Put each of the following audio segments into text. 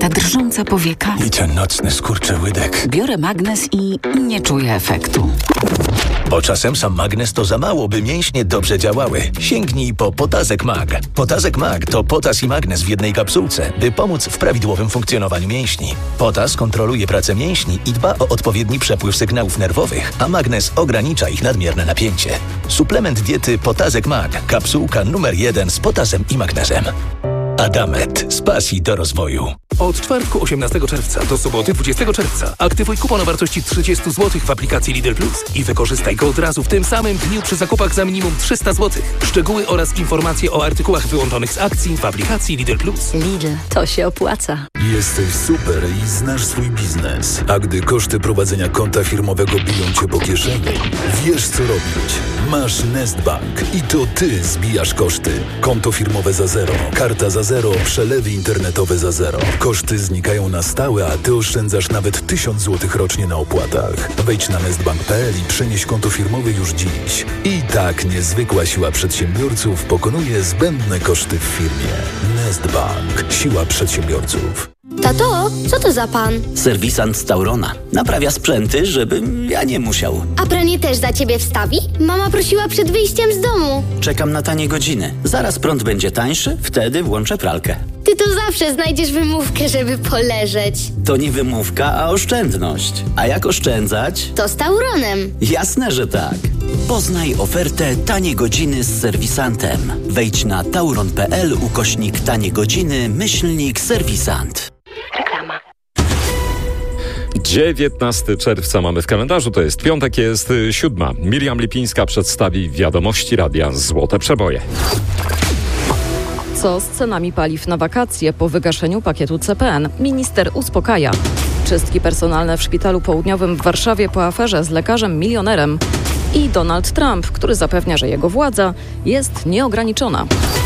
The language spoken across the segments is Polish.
ta drżąca powieka. I ten nocny skurczyłydek. Biorę magnes i nie czuję efektu. Bo czasem sam magnes to za mało, by mięśnie dobrze działały. Sięgnij po Potazek Mag. Potazek Mag to potas i magnes w jednej kapsułce, by pomóc w prawidłowym funkcjonowaniu mięśni. Potas kontroluje pracę mięśni i dba o odpowiedni przepływ sygnałów nerwowych, a magnes ogranicza ich nadmierne napięcie. Suplement diety Potazek Mag. Kapsułka numer 1 z potasem i magnezem. Adamet. Z pasji do rozwoju. Od czwartku 18 czerwca do soboty 20 czerwca aktywuj kupon o wartości 30 zł w aplikacji Lidl Plus i wykorzystaj go od razu w tym samym dniu przy zakupach za minimum 300 zł. Szczegóły oraz informacje o artykułach wyłączonych z akcji w aplikacji Lidl Plus. Lidl, to się opłaca. Jesteś super i znasz swój biznes. A gdy koszty prowadzenia konta firmowego biją cię po kieszeni, wiesz co robić. Masz Nestbank i to ty zbijasz koszty. Konto firmowe za zero, karta za zero, przelewy internetowe za zero. Koszty znikają na stałe, a ty oszczędzasz nawet 1000 zł rocznie na opłatach. Wejdź na nestbank.pl i przenieś konto firmowe już dziś. I tak niezwykła siła przedsiębiorców pokonuje zbędne koszty w firmie. Nestbank. Siła przedsiębiorców. Tato, co to za pan? Serwisant z Taurona. Naprawia sprzęty, żebym ja nie musiał. A pranie też za ciebie wstawi? Mama prosiła przed wyjściem z domu. Czekam na tanie godziny. Zaraz prąd będzie tańszy, wtedy włączę pralkę. Ty to zawsze znajdziesz wymówkę, żeby poleżeć. To nie wymówka, a oszczędność. A jak oszczędzać? To z Tauronem. Jasne, że tak. Poznaj ofertę Tanie Godziny z serwisantem. Wejdź na tauron.pl/tanie godziny /serwisant. Reklama. 19 czerwca mamy w kalendarzu, to jest piątek, jest 7. Miriam Lipińska przedstawi wiadomości radia Złote Przeboje. Co z cenami paliw na wakacje po wygaszeniu pakietu CPN? Minister uspokaja. Czystki personalne w Szpitalu Południowym w Warszawie po aferze z lekarzem milionerem. I Donald Trump, który zapewnia, że jego władza jest nieograniczona.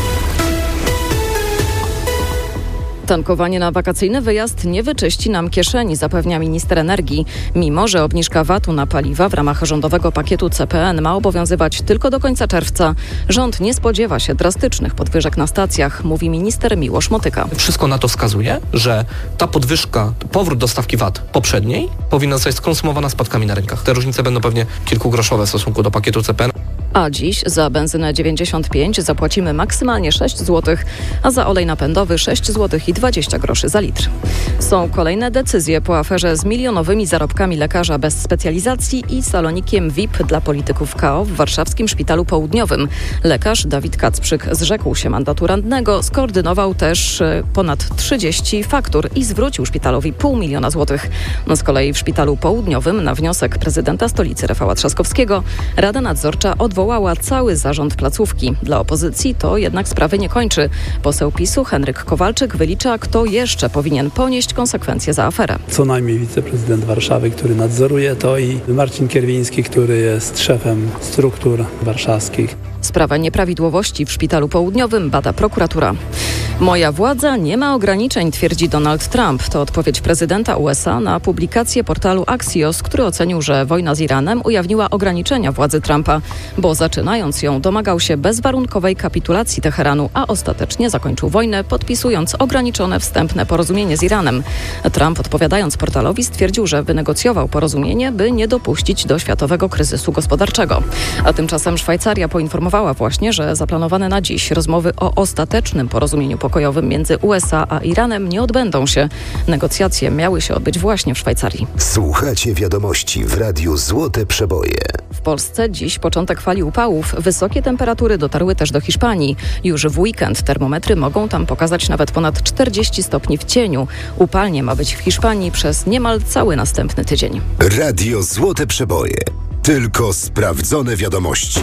Tankowanie na wakacyjny wyjazd nie wyczyści nam kieszeni, zapewnia minister energii. Mimo że obniżka VAT-u na paliwa w ramach rządowego pakietu CPN ma obowiązywać tylko do końca czerwca, rząd nie spodziewa się drastycznych podwyżek na stacjach, mówi minister Miłosz Motyka. Wszystko na to wskazuje, że ta podwyżka, powrót do stawki VAT poprzedniej powinna zostać skonsumowana spadkami na rynkach. Te różnice będą pewnie kilkugroszowe w stosunku do pakietu CPN. A dziś za benzynę 95 zapłacimy maksymalnie 6 zł, a za olej napędowy 6 zł i 20 groszy za litr. Są kolejne decyzje po aferze z milionowymi zarobkami lekarza bez specjalizacji i salonikiem VIP dla polityków KO w warszawskim Szpitalu Południowym. Lekarz Dawid Kacprzyk zrzekł się mandatu radnego, skoordynował też ponad 30 faktur i zwrócił szpitalowi 500 000 złotych. Z kolei w Szpitalu Południowym na wniosek prezydenta stolicy Rafała Trzaskowskiego Rada Nadzorcza odwołała cały zarząd placówki. Dla opozycji to jednak sprawy nie kończy. Poseł PiS-u Henryk Kowalczyk wylicza, kto jeszcze powinien ponieść konsekwencje za aferę. Co najmniej wiceprezydent Warszawy, który nadzoruje to, i Marcin Kierwiński, który jest szefem struktur warszawskich. Sprawę nieprawidłowości w Szpitalu Południowym bada prokuratura. Moja władza nie ma ograniczeń, twierdzi Donald Trump. To odpowiedź prezydenta USA na publikację portalu Axios, który ocenił, że wojna z Iranem ujawniła ograniczenia władzy Trumpa, bo zaczynając ją domagał się bezwarunkowej kapitulacji Teheranu, a ostatecznie zakończył wojnę, podpisując ograniczone wstępne porozumienie z Iranem. Trump, odpowiadając portalowi, stwierdził, że wynegocjował porozumienie, by nie dopuścić do światowego kryzysu gospodarczego. A tymczasem Szwajcaria poinformowała właśnie, że zaplanowane na dziś rozmowy o ostatecznym porozumieniu pokojowym między USA a Iranem nie odbędą się. Negocjacje miały się odbyć właśnie w Szwajcarii. Słuchacie wiadomości w Radiu Złote Przeboje. W Polsce dziś początek fali upałów. Wysokie temperatury dotarły też do Hiszpanii. Już w weekend termometry mogą tam pokazać nawet ponad 40 stopni w cieniu. Upalnie ma być w Hiszpanii przez niemal cały następny tydzień. Radio Złote Przeboje. Tylko sprawdzone wiadomości.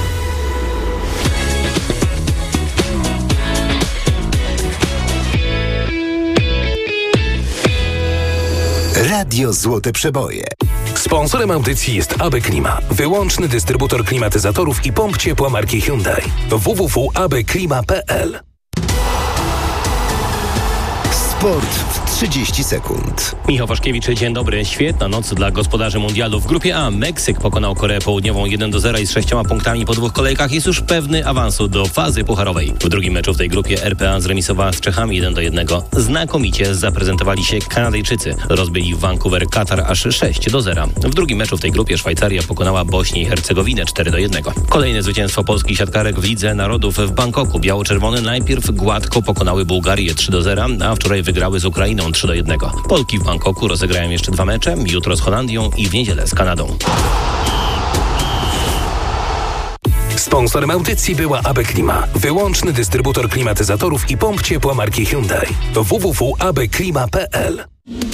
Radio Złote Przeboje. Sponsorem audycji jest AB Klima, wyłączny dystrybutor klimatyzatorów i pomp ciepła marki Hyundai. www.abklima.pl Sport w 30 sekund. Michał Waszkiewicz, dzień dobry. Świetna noc dla gospodarzy mundialu. W grupie A Meksyk pokonał Koreę Południową 1-0 i z 6 punktami po 2 kolejkach jest już pewny awansu do fazy pucharowej. W drugim meczu w tej grupie RPA zremisowała z Czechami 1-1. Znakomicie zaprezentowali się Kanadyjczycy. Rozbyli w Vancouver Katar aż 6-0. W drugim meczu w tej grupie Szwajcaria pokonała Bośnię i Hercegowinę 4-1. Kolejne zwycięstwo polskich siatkarek w Lidze Narodów w Bangkoku. Biało-czerwone najpierw gładko pokonały Bułgarię 3-0, a wczoraj wygrały z Ukrainą 3-1. Polki w Bangkoku rozegrają jeszcze 2 mecze, jutro z Holandią i w niedzielę z Kanadą. Sponsorem audycji była AB Klima, wyłączny dystrybutor klimatyzatorów i pomp ciepła marki Hyundai. www.abklima.pl